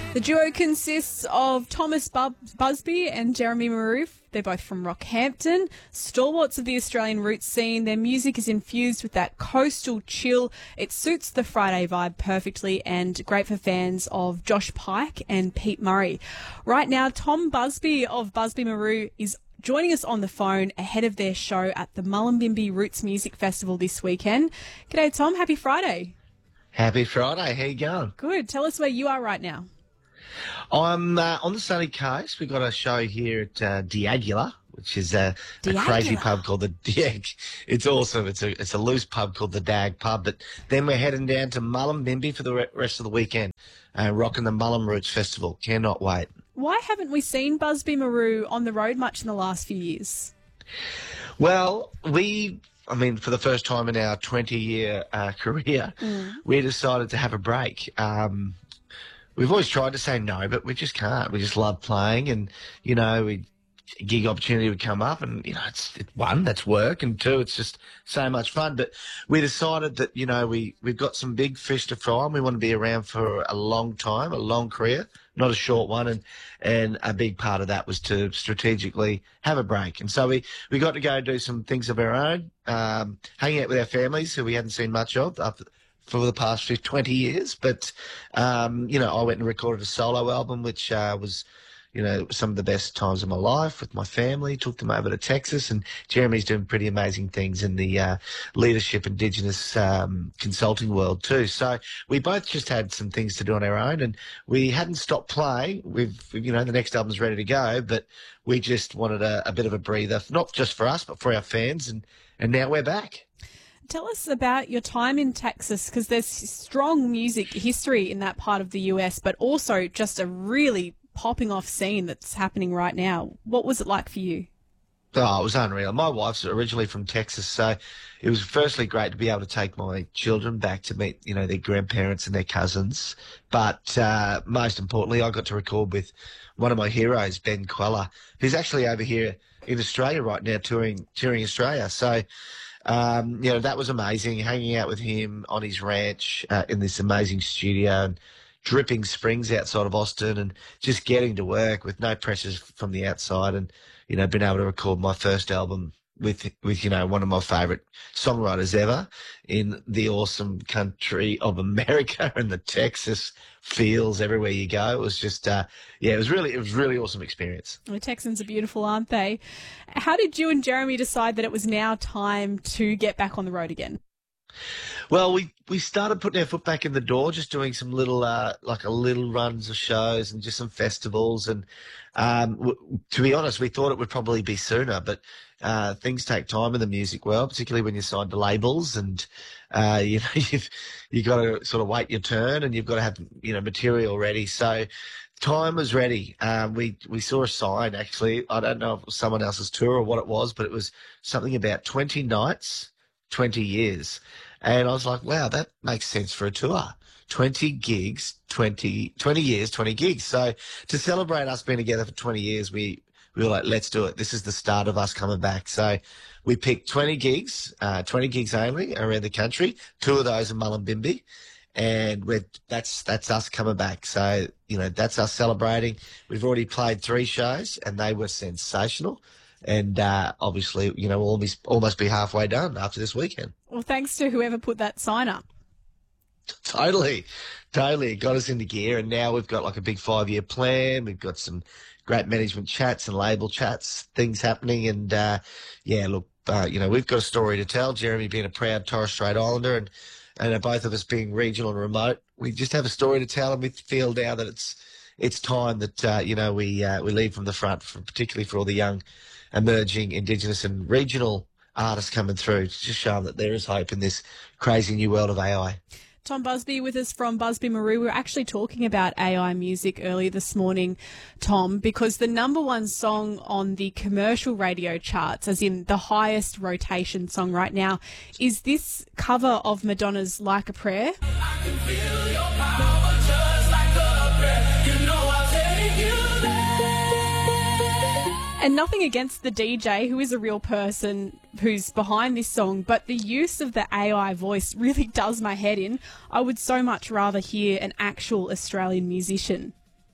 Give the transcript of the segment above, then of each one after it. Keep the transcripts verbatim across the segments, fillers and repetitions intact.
The duo consists of Thomas Bub- Busby and Jeremy Maroof. They're both from Rockhampton, stalwarts of the Australian roots scene. Their music is infused with that coastal chill. It suits the Friday vibe perfectly and great for fans of Josh Pike and Pete Murray. Right now, Tom Busby of Busby Maroo is joining us on the phone ahead of their show at the Mullumbimby Roots Music Festival this weekend. G'day, Tom. Happy Friday. Happy Friday. How you going? Good. Tell us where you are right now. I'm uh, on the sunny coast. We've got a show here at uh, Diagula, which is a, a crazy pub called the Dag. It's awesome. It's a it's a loose pub called the Dag Pub. But then we're heading down to Mullumbimby for the re- rest of the weekend, uh, rocking the Mullum Roots Festival. Cannot wait. Why haven't we seen Busby Maroo on the road much in the last few years? Well, we... I mean, for the first time in our twenty-year uh, career, mm. we decided to have a break. Um, we've always tried to say no, but we just can't. We just love playing, and, you know, we, a gig opportunity would come up, and, you know, it's it, one, that's work, and two, it's just so much fun. But we decided that, you know, we, we've got some big fish to fry, and we want to be around for a long time, a long career, not a short one. And, and a big part of that was to strategically have a break. And so we, we got to go do some things of our own, um, hanging out with our families who we hadn't seen much of up for the past twenty years. But, um, you know, I went and recorded a solo album, which uh, was, you know, some of the best times of my life with my family. Took them over to Texas, and Jeremy's doing pretty amazing things in the uh, leadership Indigenous um, consulting world too. So we both just had some things to do on our own, and we hadn't stopped playing. We've, you know, the next album's ready to go, but we just wanted a, a bit of a breather, not just for us, but for our fans, and, and now we're back. Tell us about your time in Texas, because there's strong music history in that part of the U S, but also just a really popping off scene that's happening right now. What was it like for you? Oh, it was unreal. My wife's originally from Texas, so it was firstly great to be able to take my children back to meet, you know, their grandparents and their cousins. But uh, most importantly, I got to record with one of my heroes, Ben Queller, who's actually over here in Australia right now, touring touring Australia. So, um, you know, that was amazing, hanging out with him on his ranch uh, in this amazing studio, and dripping springs outside of Austin, and just getting to work with no pressures from the outside, and, you know, been able to record my first album with, with, you know, one of my favourite songwriters ever in the awesome country of America and the Texas feels everywhere you go. It was just, uh, yeah, it was really, it was really awesome experience. The Texans are beautiful, aren't they? How did you and Jeremy decide that it was now time to get back on the road again? Well, we, we started putting our foot back in the door, just doing some little, uh, like a little runs of shows and just some festivals. And um, w- to be honest, we thought it would probably be sooner, but uh, things take time in the music world, particularly when you're signed to labels, and uh, you know, you've you got to sort of wait your turn, and you've got to have, you know, material ready. So time was ready. Um, we we saw a sign, actually. I don't know if it was someone else's tour or what it was, but it was something about twenty nights, twenty years. And I was like, wow, that makes sense for a tour. twenty gigs, twenty, twenty years, twenty gigs. So to celebrate us being together for twenty years, we, we were like, let's do it. This is the start of us coming back. So we picked twenty gigs, uh, twenty gigs only around the country, two of those in Mullumbimby. And we're, that's, that's us coming back. So, you know, that's us celebrating. We've already played three shows, and they were sensational. And uh, obviously, you know, we'll almost, almost be halfway done after this weekend. Well, thanks to whoever put that sign up. Totally, totally. It got us into gear, and now we've got like a big five-year plan. We've got some great management chats and label chats, things happening. And, uh, yeah, look, uh, you know, we've got a story to tell. Jeremy being a proud Torres Strait Islander, and, and uh, both of us being regional and remote, we just have a story to tell, and we feel now that it's it's time that, uh, you know, we uh, we lead from the front, for, particularly for all the young emerging Indigenous and regional artists coming through, to just show them that there is hope in this crazy new world of A I. Tom Busby with us from Busby Maroo. We were actually talking about A I music earlier this morning, Tom, because the number one song on the commercial radio charts, as in the highest rotation song right now, is this cover of Madonna's Like a Prayer. I can feel your power just like a prayer. You know I'll take you there. And nothing against the D J, who is a real person who's behind this song, but the use of the A I voice really does my head in. I would so much rather hear an actual Australian musician.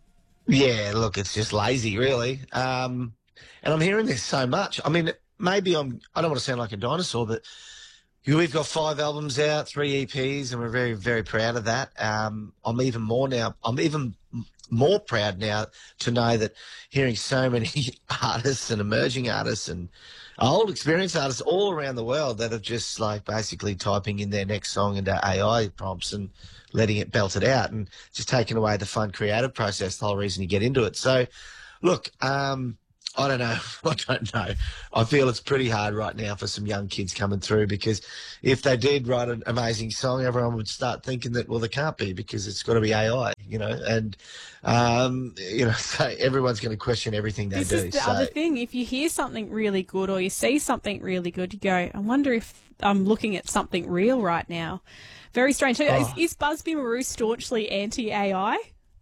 Yeah, look, it's just lazy, really. Um, and I'm hearing this so much. I mean, maybe I'm, I don't want to sound like a dinosaur, but we've got five albums out, three E Ps, and we're very, very proud of that. Um, I'm even more now, I'm even m- more proud now to know that hearing so many artists and emerging artists and old experienced artists all around the world that are just like basically typing in their next song into A I prompts and letting it belt it out and just taking away the fun creative process, the whole reason you get into it. So, look, um, I don't know. I don't know. I feel it's pretty hard right now for some young kids coming through because if they did write an amazing song, everyone would start thinking that, well, they can't be because it's got to be A I, you know, and, um, you know, so everyone's going to question everything they This do. is the so, other thing. If you hear something really good or you see something really good, you go, I wonder if I'm looking at something real right now. Very strange. So oh. Is, is Busby Maru staunchly anti-A I?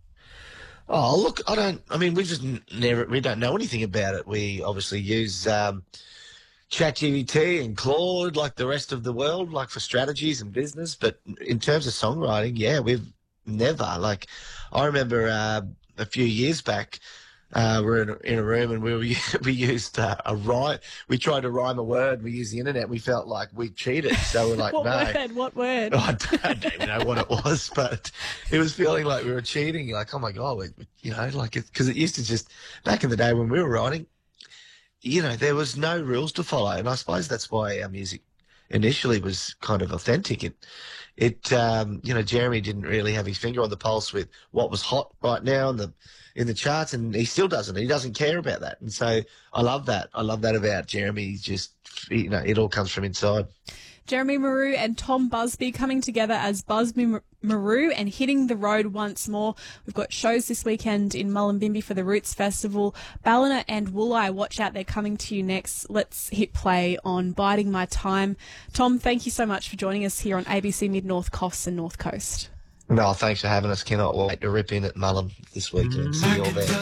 Oh, look, I don't, I mean, we just n- never, we don't know anything about it. We obviously use um, ChatGPT and Claude like the rest of the world, like for strategies and business. But in terms of songwriting, yeah, we've never, like, I remember uh, a few years back, uh, we we're in a, in a room and we were, we used uh, a rhyme. We tried to rhyme a word. We used the internet. We felt like we cheated. So we're like, What no. word? What word? I don't, I don't even know what it was, but it was feeling like we were cheating. Like, oh my God, we, you know, like, because it, it used to just, back in the day when we were writing, you know, there was no rules to follow. And I suppose that's why our music initially was kind of authentic. It, it, um, you know, Jeremy didn't really have his finger on the pulse with what was hot right now in the, in the charts, and he still doesn't. He doesn't care about that. And so I love that. I love that about Jeremy. He's just, you know, it all comes from inside. Jeremy Maru and Tom Busby coming together as Busby Maru and hitting the road once more. We've got shows this weekend in Mullumbimby for the Roots Festival. Ballina and Wooleye, watch out, they're coming to you next. Let's hit play on Biding My Time. Tom, thank you so much for joining us here on A B C Mid-North Coast and North Coast. No, thanks for having us. Cannot wait to rip in at Mullum this weekend. See you all there.